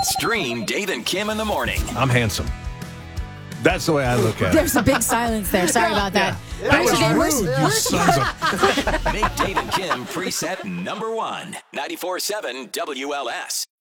Stream Dave and Kim in the morning. I'm handsome. That's the way I look at it. There's a big silence there. Sorry about that. That was Dave, rude, you sons of... Make Dave and Kim preset number 1. 94.7 WLS.